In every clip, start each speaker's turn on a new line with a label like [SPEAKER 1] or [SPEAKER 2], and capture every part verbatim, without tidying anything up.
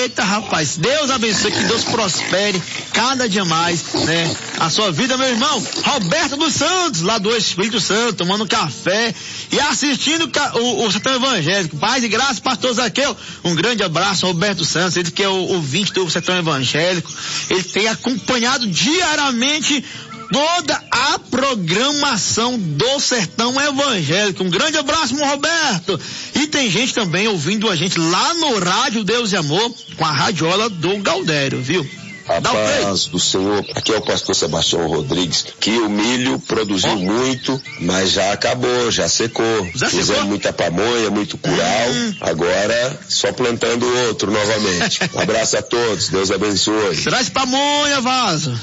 [SPEAKER 1] Eita, rapaz, Deus abençoe, que Deus prospere cada dia mais, né? A sua vida, meu irmão. Roberto dos Santos, lá do Espírito Santo, tomando um café e assistindo o, o Sertão Evangélico. Paz e graça, pastor Zaqueu. Um grande abraço, Roberto Santos, ele que é o ouvinte do Sertão Evangélico. Ele tem acompanhado diariamente toda a programação do Sertão Evangélico. Um grande abraço, meu Roberto. E tem gente também ouvindo a gente lá no Rádio Deus e Amor, com a radiola do Galdério, viu?
[SPEAKER 2] A paz do Senhor, aqui é o pastor Sebastião Rodrigues, que o milho produziu oh. muito, mas já acabou, já secou. Já Fizemos secou? muita pamonha, muito curau, hum. agora só plantando outro novamente. Um abraço a todos, Deus abençoe.
[SPEAKER 1] Traz pamonha, Vaso.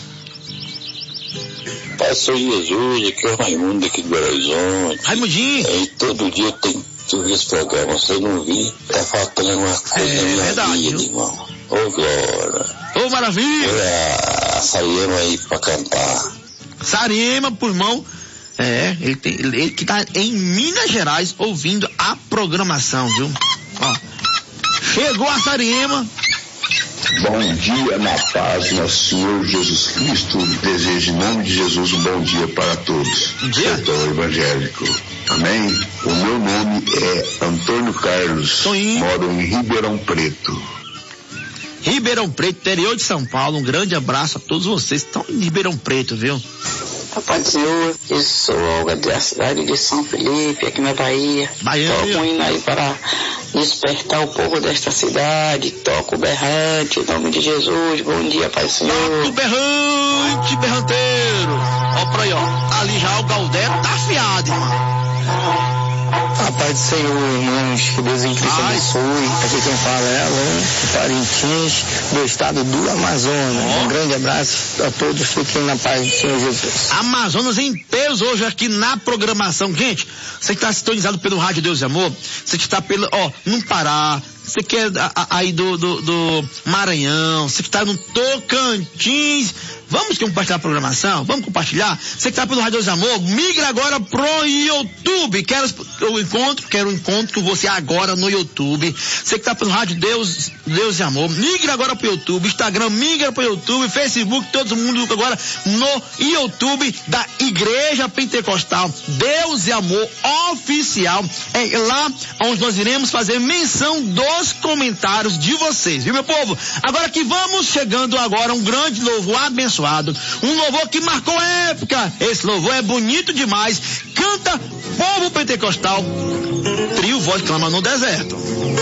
[SPEAKER 3] Pastor Jesus, aqui é o Raimundo aqui do Belo Horizonte.
[SPEAKER 1] Raimundinho.
[SPEAKER 3] E todo dia tem tudo esse programa, você não viu? Tá faltando uma coisa
[SPEAKER 1] é,
[SPEAKER 3] na minha
[SPEAKER 1] verdade,
[SPEAKER 3] vida,
[SPEAKER 1] viu?
[SPEAKER 3] irmão. Ô, oh, glória.
[SPEAKER 1] Ô, oh, maravilha.
[SPEAKER 3] Olha a Sariema aí pra cantar.
[SPEAKER 1] Sariema, por irmão. É, ele, tem, ele, ele que tá em Minas Gerais ouvindo a programação, viu? Ó, chegou a Sariema.
[SPEAKER 4] Bom dia, na paz, nosso Senhor Jesus Cristo. Desejo em nome de Jesus um bom dia para todos. Sertão Evangélico. Amém? O meu nome é Antônio Carlos. Moro em Ribeirão Preto.
[SPEAKER 1] Ribeirão Preto, interior de São Paulo. Um grande abraço a todos vocês que estão em Ribeirão Preto, viu?
[SPEAKER 5] Papai do Senhor, eu sou Olga da cidade de São Felipe, aqui na Bahia.
[SPEAKER 1] Bahia.
[SPEAKER 5] Toco indo aí para despertar o povo desta cidade. Toco o berrante, em nome de Jesus. Bom dia, Pai do Senhor.
[SPEAKER 1] Toco o berrante, berranteiro. Ó, pra aí, ó. Ali já o Galdério tá afiado, irmão.
[SPEAKER 5] A paz do Senhor, irmãos, que Deus em Cristo abençoe. Aqui quem fala é Alain, de Parintins, do estado do Amazonas. Oh. Um grande abraço a todos, fiquem na paz do Senhor Jesus.
[SPEAKER 1] Amazonas em peso hoje aqui na programação. Gente, você que está sintonizado pelo Rádio Deus e Amor, você que está pelo, ó, no Pará, você que é aí do, do, do Maranhão, você que está no Tocantins, vamos compartilhar a programação? Vamos compartilhar? Você que está pelo Rádio Deus e Amor, migra agora pro YouTube. Quero o encontro, quero o encontro com você agora no YouTube. Você que está pelo Rádio Deus, Deus e Amor, migra agora pro YouTube. Instagram, migra pro YouTube. Facebook, todo mundo agora no YouTube da Igreja Pentecostal Deus e Amor Oficial. É lá onde nós iremos fazer menção dos comentários de vocês, viu, meu povo? Agora que vamos chegando agora um grande louvor abençoado, um louvor que marcou época. Esse louvor é bonito demais. Canta Povo Pentecostal, trio Voz Clama no Deserto.